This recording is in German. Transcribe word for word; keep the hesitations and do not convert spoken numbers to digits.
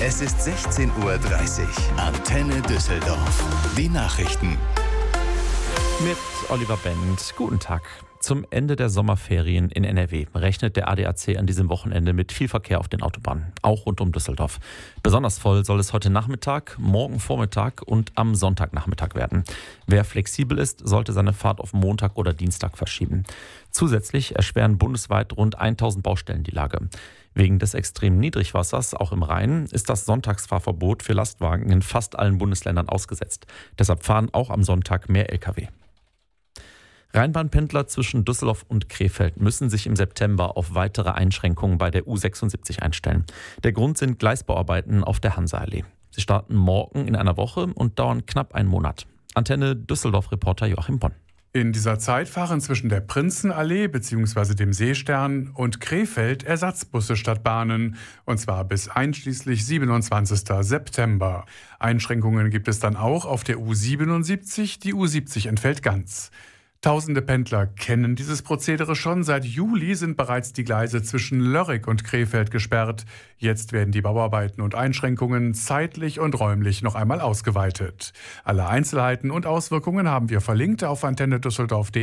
Es ist sechzehn Uhr dreißig. Antenne Düsseldorf. Die Nachrichten. Mit Oliver Bent. Guten Tag. Zum Ende der Sommerferien in N R W rechnet der A D A C an diesem Wochenende mit viel Verkehr auf den Autobahnen, auch rund um Düsseldorf. Besonders voll soll es heute Nachmittag, morgen Vormittag und am Sonntagnachmittag werden. Wer flexibel ist, sollte seine Fahrt auf Montag oder Dienstag verschieben. Zusätzlich erschweren bundesweit rund tausend Baustellen die Lage. Wegen des extremen Niedrigwassers, auch im Rhein, ist das Sonntagsfahrverbot für Lastwagen in fast allen Bundesländern ausgesetzt. Deshalb fahren auch am Sonntag mehr L K W. Rheinbahnpendler zwischen Düsseldorf und Krefeld müssen sich im September auf weitere Einschränkungen bei der U sechsundsiebzig einstellen. Der Grund sind Gleisbauarbeiten auf der Hanseallee. Sie starten morgen in einer Woche und dauern knapp einen Monat. Antenne Düsseldorf-Reporter Joachim Bonn. In dieser Zeit fahren zwischen der Prinzenallee bzw. dem Seestern und Krefeld Ersatzbusse statt Bahnen, und zwar bis einschließlich siebenundzwanzigsten September. Einschränkungen gibt es dann auch auf der U siebenundsiebzig, die U siebzig entfällt ganz. Tausende Pendler kennen dieses Prozedere schon. Seit Juli sind bereits die Gleise zwischen Lörrick und Krefeld gesperrt. Jetzt werden die Bauarbeiten und Einschränkungen zeitlich und räumlich noch einmal ausgeweitet. Alle Einzelheiten und Auswirkungen haben wir verlinkt auf antenne düsseldorf punkt de.